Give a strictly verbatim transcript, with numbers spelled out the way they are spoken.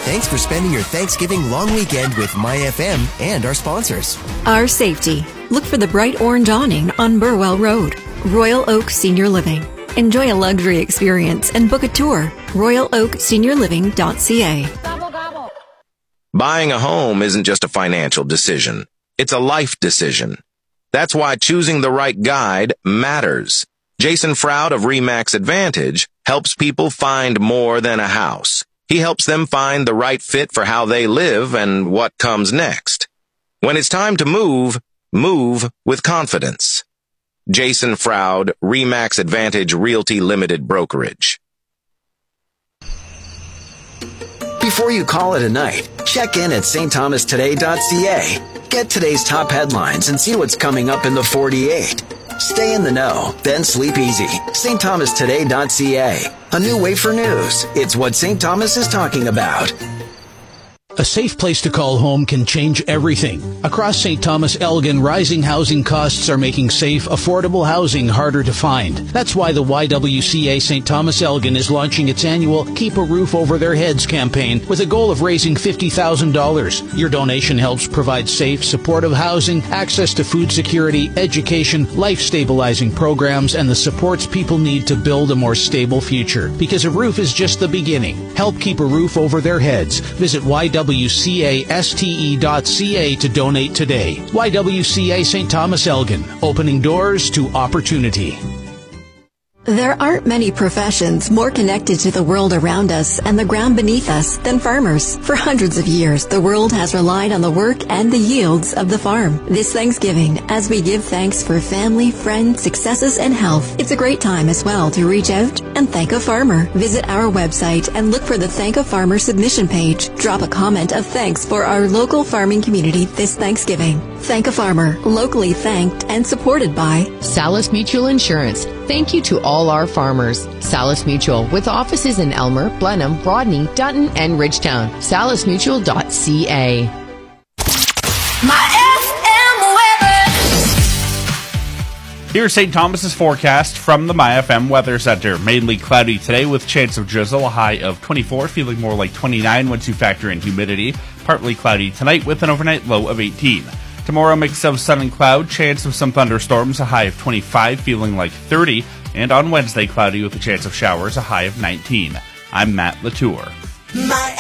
Thanks for spending your Thanksgiving long weekend with My F M and our sponsors. Our safety. Look for the bright orange awning on Burwell Road. Royal Oak Senior Living. Enjoy a luxury experience and book a tour. royal oak senior living dot c a. Buying a home isn't just a financial decision. It's a life decision. That's why choosing the right guide matters. Jason Froud of RE/MAX Advantage helps people find more than a house. He helps them find the right fit for how they live and what comes next. When it's time to move, move with confidence. Jason Froud, RE/MAX Advantage Realty Limited Brokerage. Before you call it a night, check in at st thomas today dot c a. Get today's top headlines and see what's coming up in the forty-eight. Stay in the know, then sleep easy. st thomas today dot c a. A new way for news. It's what Saint Thomas is talking about. A safe place to call home can change everything. Across Saint Thomas Elgin, rising housing costs are making safe, affordable housing harder to find. That's why the Y W C A Saint Thomas Elgin is launching its annual Keep a Roof Over Their Heads campaign with a goal of raising fifty thousand dollars. Your donation helps provide safe, supportive housing, access to food security, education, life-stabilizing programs, and the supports people need to build a more stable future. Because a roof is just the beginning. Help keep a roof over their heads. Visit Y W C A S T E dot C A to donate today. Y W C A Saint Thomas Elgin, opening doors to opportunity. There aren't many professions more connected to the world around us and the ground beneath us than farmers. For hundreds of years, the world has relied on the work and the yields of the farm. This Thanksgiving, as we give thanks for family, friends, successes, and health, it's a great time as well to reach out and thank a farmer. Visit our website and look for the Thank a Farmer submission page. Drop a comment of thanks for our local farming community this Thanksgiving. Thank a Farmer, locally thanked and supported by Salis Mutual Insurance. Thank you to all our farmers. Salis Mutual, with offices in Elmer, Blenheim, Rodney, Dutton, and Ridgetown. salis mutual dot c a. My F M weather. Here's Saint Thomas's forecast from the My F M Weather Center. Mainly cloudy today with chance of drizzle, a high of twenty-four, feeling more like twenty-nine once you factor in humidity. Partly cloudy tonight with an overnight low of eighteen. Tomorrow, mix of sun and cloud, chance of some thunderstorms, a high of twenty-five, feeling like thirty. And on Wednesday, cloudy with a chance of showers, a high of nineteen. I'm Matt Latour. My